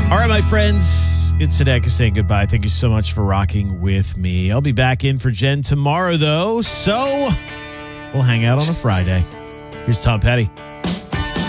All right, my friends, it's Sadeka saying goodbye. Thank you so much for rocking with me. I'll be back in for Jen tomorrow, though, so we'll hang out on a Friday. Here's Tom Petty.